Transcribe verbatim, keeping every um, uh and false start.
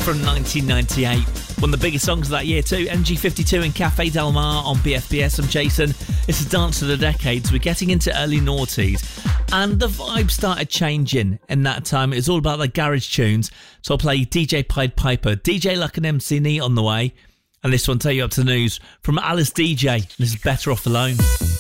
from nineteen ninety-eight. One of the biggest songs of that year too. Energy fifty-two and Cafe Del Mar on B F B S. I'm Jason. It's a dance of the decades. We're getting into early noughties, and the vibe started changing in that time. It was all about the garage tunes. So I'll play D J Pied Piper, D J Luck and M C Neat on the way, and this one take you up to the news from Alice D J. This is Better Off Alone.